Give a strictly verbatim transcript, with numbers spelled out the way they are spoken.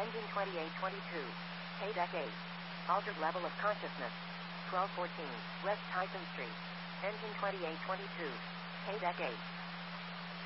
Engine twenty-eight twenty-two. K deck eight. Altered level of consciousness. twelve fourteen. West Tyson Street. Engine twenty-eight twenty-two. K deck eight.